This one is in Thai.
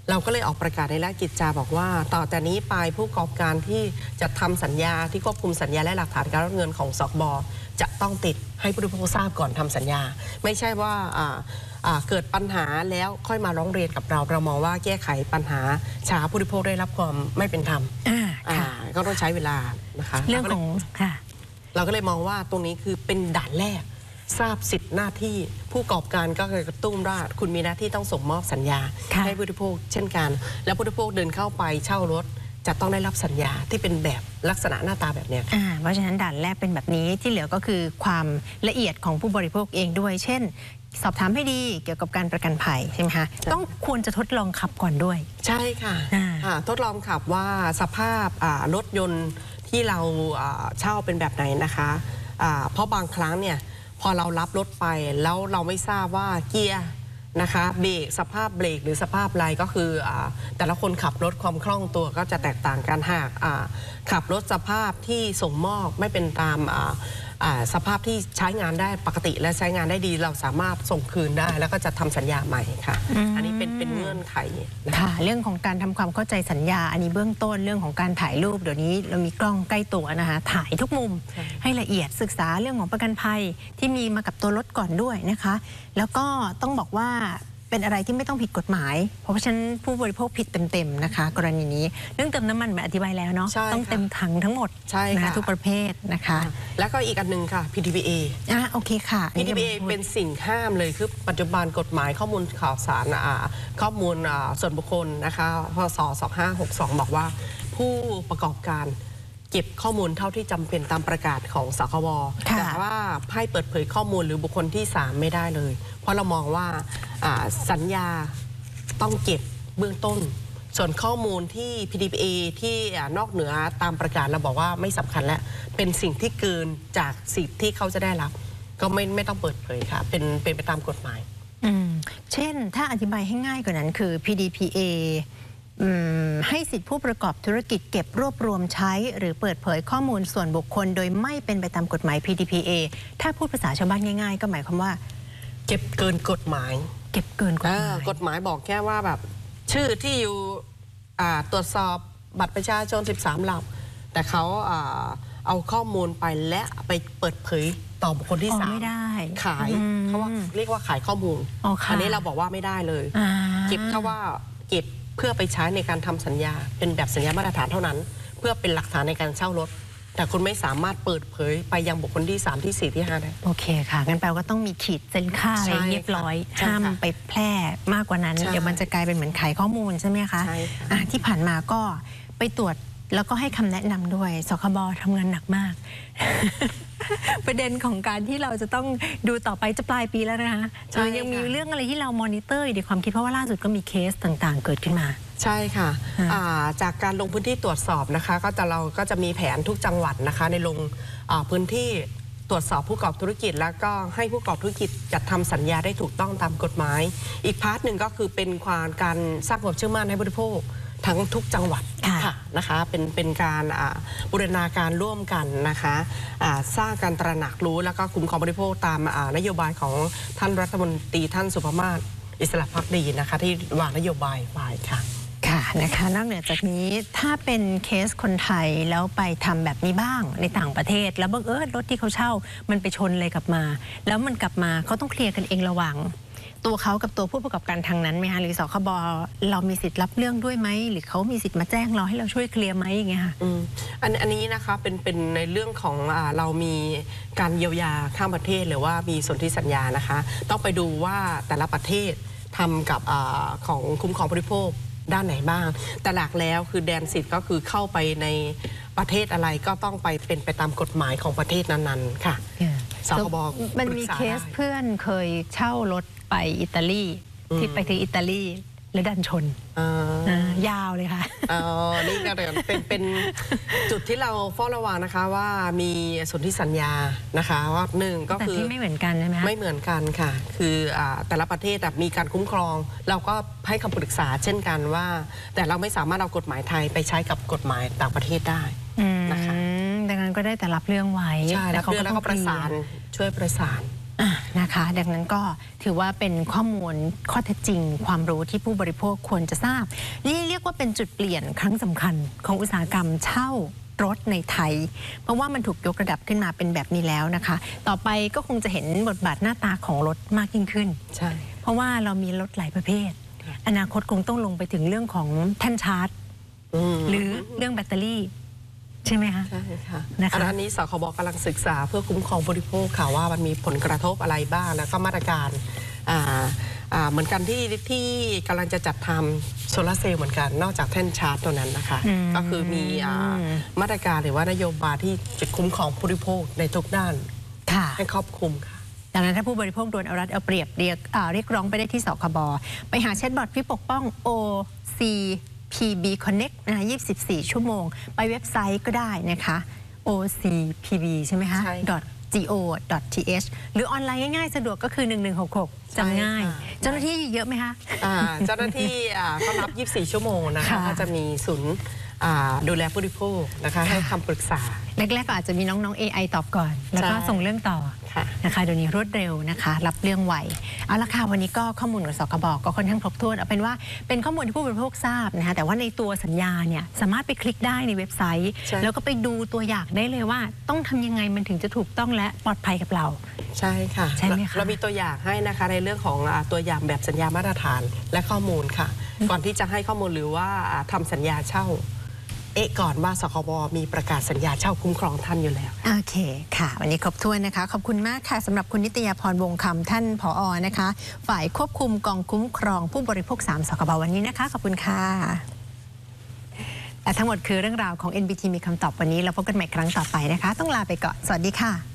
เราก็เลยออกประกาศในราชกิจจาบอกว่าต่อแต่นี้ไปผู้ประกอบการที่จะทำสัญญาที่ควบคุมสัญญาและหลักฐานการรับเงินของสคบจะต้องติดให้ผู้บริโภคทราบก่อนทำสัญญาไม่ใช่ว่าเกิดปัญหาแล้วค่อยมาร้องเรียนกับเรามองว่าแก้ไขปัญหาช้าผู้บริโภคได้รับความไม่เป็นธรรมก็ต้องใช้เวลานะคะเรื่องของค่ะเราก็เลยมองว่าตรงนี้คือเป็นด่านแรกทราบสิทธิหน้าที่ผู้ประกอบการก็เคยกระตุ้นว่าคุณมีหน้าที่ต้องส่งมอบสัญญาให้ผู้บริโภคเช่นกันแล้วผู้บริโภคเดินเข้าไปเช่ารถจะต้องได้รับสัญญาที่เป็นแบบลักษณะหน้าตาแบบนี้เพราะฉะนั้นด่านแรกเป็นแบบนี้ที่เหลือก็คือความละเอียดของผู้บริโภคเองด้วยเช่นสอบถามให้ดีเกี่ยวกับการประกันภัยใช่ไหมคะต้องควรจะทดลองขับก่อนด้วยใช่ค่ะทดลองขับว่าสภาพรถยนต์ที่เราเช่าเป็นแบบไหนนะคะเพราะบางครั้งเนี่ยพอเรารับรถไปแล้วเราไม่ทราบว่าเกียร์นะคะเบรกสภาพเบรกหรือสภาพอะไรก็คือแต่ละคนขับรถความคล่องตัวก็จะแตกต่างกันหากขับรถสภาพที่ส่งมอบไม่เป็นตามสภาพที่ใช้งานได้ปกติและใช้งานได้ดีเราสามารถส่งคืนได้แล้วก็จะทำสัญญาใหม่ค่ะอันนี้เป็นเงื่อนไขค่ะเรื่องของการทำความเข้าใจสัญญาอันนี้เบื้องต้นเรื่องของการถ่ายรูปเดี๋ยวนี้เรามีกล้องใกล้ตัวนะคะถ่ายทุกมุมให้ละเอียดศึกษาเรื่องของประกันภัยที่มีมากับตัวรถก่อนด้วยนะคะแล้วก็ต้องบอกว่าเป็นอะไรที่ไม่ต้องผิดกฎหมายเพราะฉะนั้นผู้บริโภคผิดเต็มๆนะคะกรณีนี้เรื่องเติมน้ำมันแบบอธิบายแล้วเนาะต้องเต็มถังทั้งหมดนะคะทุกประเภทนะคะแล้วก็อีกอันนึงค่ะ PDPA โอเคค่ะ PDPA เป็นสิ่งห้ามเลยคือปัจจุบันกฎหมายข้อมูลข่าวสารข้อมูลส่วนบุคคลนะคะพศ2562บอกว่าผู้ประกอบการเก็บข้อมูลเท่าที่จำเป็นตามประกาศของสคบแต่ว่าให้เปิดเผยข้อมูลหรือบุคคลที่3ไม่ได้เลยเพราะเรามองว่าสัญญาต้องเก็บเบื้องต้นส่วนข้อมูลที่ PDPA ที่นอกเหนือตามประกาศเราบอกว่าไม่สำคัญและเป็นสิ่งที่เกินจากสิทธิ์ที่เขาจะได้รับก็ไม่ต้องเปิดเผยค่ะเป็นไปตามกฎหมายเช่นถ้าอธิบายให้ง่ายกว่านั้นคือ PDPAให้สิทธิผู้ประกอบธุรกิจเก็บรวบรวมใช้หรือเปิดเผยข้อมูลส่วนบุคคลโดยไม่เป็นไปตามกฎหมาย PDPA ถ้าพูดภาษาชาวบ้านง่ายๆก็หมายความว่าเก็บเกินกฎหมายเก็บเกินกฎหมายกฎหมายบอกแค่ว่าแบบชื่อที่อยู่ตรวจสอบบัตรประชาชน13 หลักแต่เขาเอาข้อมูลไปและไปเปิดเผยต่อบุคคลที่3 ไม่ได้ขายเขาว่าเรียกว่าขายข้อมูลอันนี้เราบอกว่าไม่ได้เลยเก็บแค่ว่าเก็บเพื่อไปใช้ในการทำสัญญาเป็นแบบสัญญามาตรฐานเท่านั้นเพื่อเป็นหลักฐานในการเช่ารถแต่คุณไม่สามารถเปิดเผยไปยังบุคคลที่3ที่4ที่5ได้โอเคค่ะงั้นแปลว่าต้องมีขีดเส้นค่าอะไรเรียบร้อยห้ามไปแพร่มากกว่านั้นเดี๋ยวมันจะกลายเป็นเหมือนขายข้อมูลใช่ไหมคะที่ผ่านมาก็ไปตรวจแล้วก็ให้คำแนะนำด้วยสคบทำงานหนักมากประเด็นของการที่เราจะต้องดูต่อไปจะปลายปีแล้วนะคะยังมีเรื่องอะไรที่เรามอนิเตอร์อยู่ในความคิดเพราะว่าล่าสุดก็มีเคสต่างๆเกิดขึ้นมาใช่ค่ะจากการลงพื้นที่ตรวจสอบนะคะเราก็จะมีแผนทุกจังหวัดนะคะในลงพื้นที่ตรวจสอบผู้ประกอบธุรกิจแล้วก็ให้ผู้ประกอบธุรกิจจัดทำสัญญาได้ถูกต้องตามกฎหมายอีกพาร์ทหนึ่งก็คือเป็นการสร้างความเชื่อมั่นให้ผู้บริโภคทั้งทุกจังหวัดค่ะนะคะเป็นการบูรณาการร่วมกันนะคะสร้างการตระหนักรู้แล้วก็คุ้มครองบริโภคตามนโยบายของท่านรัฐมนตรีท่านสุภมาศอิสระภักดีนะคะที่วางนโยบายไว้ค่ะค่ะนะคะนอกเหนือจากนี้ถ้าเป็นเคสคนไทยแล้วไปทำแบบนี้บ้างในต่างประเทศแล้วบังเอิญรถที่เขาเช่ามันไปชนเลยกลับมาแล้วมันกลับมาเขาต้องเคลียร์กันเองระหว่างตัวเขากับตัวผู้ประกอบการทางนั้นไหมคะหรือสคบเรามีสิทธิ์รับเรื่องด้วยไหมหรือเขามีสิทธิ์มาแจ้งเราให้เราช่วยเคลียร์ไหมอย่างเงี้ยค่ะอันนี้นะคะเป็นในเรื่องของเรามีการเยียวยาข้ามประเทศหรือว่ามีสนธิสัญญานะคะต้องไปดูว่าแต่ละประเทศทำกับของคุ้มครองผู้บริโภคด้านไหนบ้างแต่หลักแล้วคือแดนสิทธิ์ก็คือเข้าไปในประเทศอะไรก็ต้องเป็นไปตามกฎหมายของประเทศนั้นๆค่ะสคบมันมีเคสเพื่อนเคยเช่ารถไปอิตาลีที่ไปถึงอิตาลีแล้วดันชนยาวเลยค่ะนี่ก็เป็นจุดที่เราเฝ้าระวังนะคะว่ามีสนธิสัญญานะคะว่าหนึ่งก็คือไม่เหมือนกันใช่ไหมไม่เหมือนกันค่ะคือแต่ละประเทศมีการคุ้มครองเราก็ให้คำปรึกษาเช่นกันว่าแต่เราไม่สามารถเอากฎหมายไทยไปใช้กับกฎหมายต่างประเทศได้นะคะดังนั้นก็ได้แต่รับเรื่องไว้ใช่รับเรื่องแล้วก็ประสานช่วยประสานนะคะ ดังนั้นก็ถือว่าเป็นข้อมูลข้อเท็จจริง ความรู้ที่ผู้บริโภคควรจะทราบนี่เรียกว่าเป็นจุดเปลี่ยนครั้งสำคัญของอุตสาหกรรมเช่ารถในไทย เพราะว่ามันถูกยกระดับขึ้นมาเป็นแบบนี้แล้วนะคะ ต่อไปก็คงจะเห็นบทบาทหน้าตาของรถมากยิ่งขึ้นใช่เพราะว่าเรามีรถหลายประเภทอนาคตคงต้องลงไปถึงเรื่องของแท่นชาร์จหรือเรื่องแบตเตอรี่ใช่ไหมคะใช่ค่ะอันนี้สคบกำลังศึกษาเพื่อคุ้มครองบริโภคค่ะว่ามันมีผลกระทบอะไรบ้างแล้วก็มาตรการเหมือนกันที่กำลังจะจัดทำโซลาร์เซลล์เหมือนกันนอกจากแท่นชาร์จตัวนั้นนะคะก็คือมีมาตรการหรือว่านโยบายที่จะคุ้มครองผู้บริโภคในทุกด้านให้ครอบคลุมค่ะดังนั้นถ้าผู้บริโภคโดนเอารัดเอาเปรียบเรียกร้องไปได้ที่สคบไปหาแชทบอทพี่ปกป้อง OCPB Connect นะคะ24 ชั่วโมงไปเว็บไซต์ก็ได้นะคะ OCPB ใช่ไหมคะ .go.th หรือออนไลน์ง่ายๆสะดวกก็คือ1166จำง่ายเจ้าหน้าที่เยอะไหมคะเจ้าหน้าที่ก็รับ24 ชั่วโมงนะคะก็จะมีศูนย์ดูแลผู้บริโภคนะคะให้คำปรึกษาแรกๆก็อาจจะมีน้องๆ AI ตอบก่อนแล้วก็ส่งเรื่องต่อนะคะเดี๋ยวนี้รวดเร็วนะคะรับเรื่องไวเอาละค่ะวันนี้ก็ข้อมูลของสคบก็ค่อนข้างครบถ้วนเอาเป็นว่าเป็นข้อมูลที่ผู้บริโภคทราบนะคะแต่ว่าในตัวสัญญาเนี่ยสามารถไปคลิกได้ในเว็บไซต์แล้วก็ไปดูตัวอย่างได้เลยว่าต้องทำยังไงมันถึงจะถูกต้องและปลอดภัยกับเราใช่ค่ะใช่ไหมคะเรามีตัวอย่างให้นะคะในเรื่องของตัวอย่างแบบสัญญามาตรฐานและข้อมูลค่ะก่อนที่จะให้ข้อมูลหรือว่าทำสัญญาเช่าก่อนว่าสคบมีประกาศสัญญาเช่าคุ้มครองท่านอยู่แล้วโอเคค่ะวันนี้ครบถ้วนนะคะขอบคุณมากค่ะสำหรับคุณนิตยาพรวงคำท่านผอ.นะคะฝ่ายควบคุมกองคุ้มครองผู้บริโภค3สคบวันนี้นะคะขอบคุณค่ะและทั้งหมดคือเรื่องราวของ NBT มีคำตอบวันนี้เราพบกันใหม่ครั้งต่อไปนะคะต้องลาไปก่อนสวัสดีค่ะ